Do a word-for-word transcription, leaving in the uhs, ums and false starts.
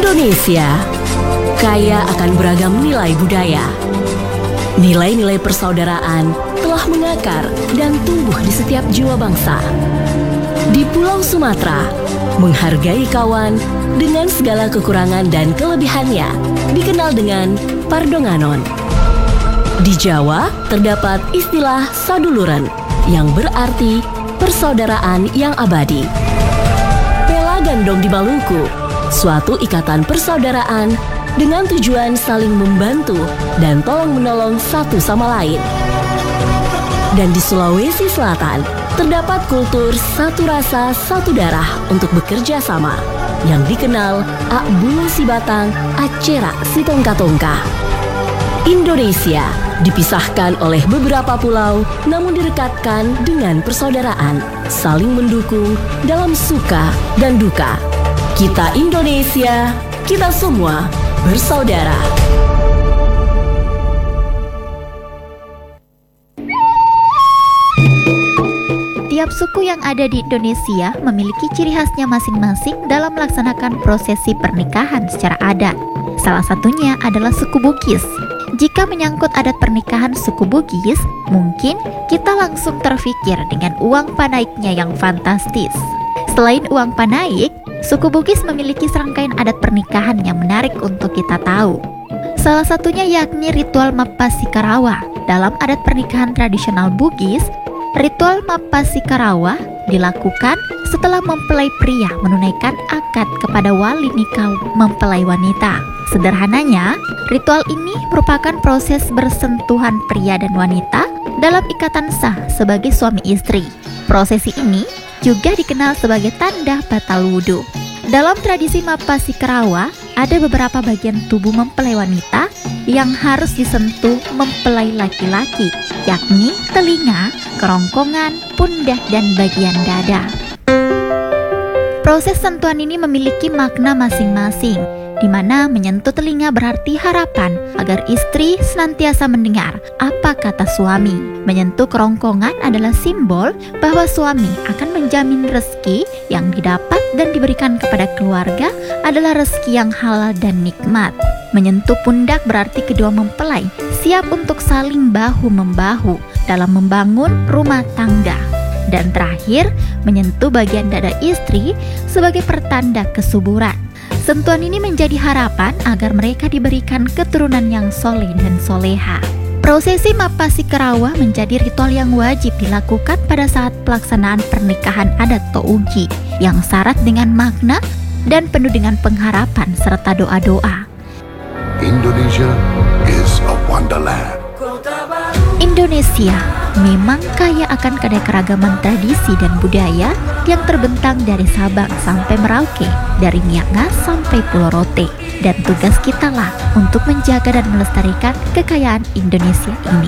Indonesia kaya akan beragam nilai budaya. Nilai-nilai persaudaraan telah mengakar dan tumbuh di setiap jiwa bangsa. Di Pulau Sumatera, menghargai kawan dengan segala kekurangan dan kelebihannya dikenal dengan Pardonganon. Di Jawa terdapat istilah saduluran yang berarti persaudaraan yang abadi. Pela Gandong di Maluku, suatu ikatan persaudaraan dengan tujuan saling membantu dan tolong-menolong satu sama lain. Dan di Sulawesi Selatan, terdapat kultur satu rasa satu darah untuk bekerja sama yang dikenal Akbulu Sibatang Acera Sitongka-tongka. Indonesia dipisahkan oleh beberapa pulau namun direkatkan dengan persaudaraan, saling mendukung dalam suka dan duka. Kita Indonesia, kita semua bersaudara. Tiap suku yang ada di Indonesia memiliki ciri khasnya masing-masing dalam melaksanakan prosesi pernikahan secara adat. Salah satunya adalah suku Bugis. Jika menyangkut adat pernikahan suku Bugis, mungkin kita langsung terfikir dengan uang panaiknya yang fantastis. Selain uang panaik, suku Bugis memiliki serangkaian adat pernikahan yang menarik untuk kita tahu. Salah satunya yakni ritual Mapasikarawa. Dalam adat pernikahan tradisional Bugis, ritual Mapasikarawa dilakukan setelah mempelai pria menunaikan akad kepada wali nikah mempelai wanita. Sederhananya, ritual ini merupakan proses bersentuhan pria dan wanita dalam ikatan sah sebagai suami istri. Prosesi ini juga dikenal sebagai tanda batal wudhu. Dalam tradisi Mapasikarawa, ada beberapa bagian tubuh mempelai wanita yang harus disentuh mempelai laki-laki, yakni telinga, kerongkongan, pundak, dan bagian dada. Proses sentuhan ini memiliki makna masing-masing, di mana menyentuh telinga berarti harapan agar istri senantiasa mendengar apa kata suami. Menyentuh kerongkongan adalah simbol bahwa suami akan menjamin rezeki yang didapat dan diberikan kepada keluarga adalah rezeki yang halal dan nikmat. Menyentuh pundak berarti kedua mempelai siap untuk saling bahu-membahu dalam membangun rumah tangga. Dan terakhir, menyentuh bagian dada istri sebagai pertanda kesuburan. Sentuhan ini menjadi harapan agar mereka diberikan keturunan yang soleh dan soleha. Prosesi Mapasikarawa menjadi ritual yang wajib dilakukan pada saat pelaksanaan pernikahan adat Tougi yang syarat dengan makna dan penuh dengan pengharapan serta doa-doa. Indonesia is a wonderland. Indonesia memang kaya akan keanekaragaman tradisi dan budaya yang terbentang dari Sabang sampai Merauke, dari Miangas sampai Pulau Rote. Dan tugas kita lah untuk menjaga dan melestarikan kekayaan Indonesia ini.